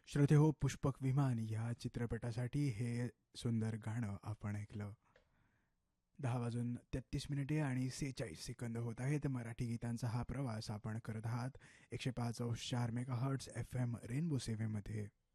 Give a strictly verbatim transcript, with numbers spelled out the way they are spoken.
श्रोते हो, पुष्पक विमान या चित्रपटासाठी हे सुंदर गाणं आपण ऐकलं. दहा वाजून तेहतीस मिनिटे आणि सेहेचाळीस सेकंद होत आहेत. मराठी गीतांचा हा प्रवास आपण करत आहात एकशे पाच चार mega hertz F M rainbow सेवेमध्ये.